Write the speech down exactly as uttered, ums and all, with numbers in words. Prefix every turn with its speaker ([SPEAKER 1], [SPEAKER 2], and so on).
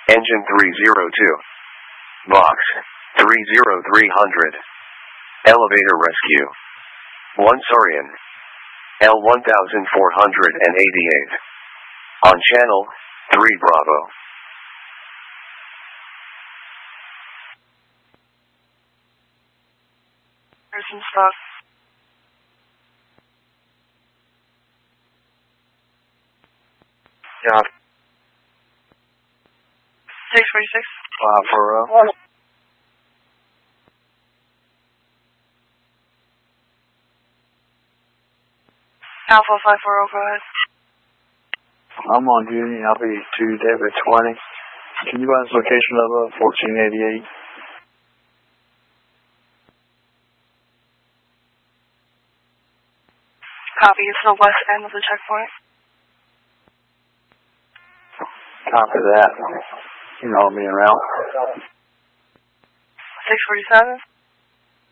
[SPEAKER 1] Engine three zero two. Box three zero three hundred. Elevator rescue. one Saurian. L one four eighty-eight. On channel three Bravo.
[SPEAKER 2] Person stock.
[SPEAKER 3] Yeah.
[SPEAKER 2] six forty-six.
[SPEAKER 3] Five for uh.
[SPEAKER 2] Alpha five four zero, go ahead.
[SPEAKER 3] I'm on duty. I'll be two David twenty. Can you find this location of uh, fourteen eighty-eight?
[SPEAKER 2] Copy. It's the west end of the checkpoint.
[SPEAKER 3] Copy that. You know me around.
[SPEAKER 2] six forty-seven.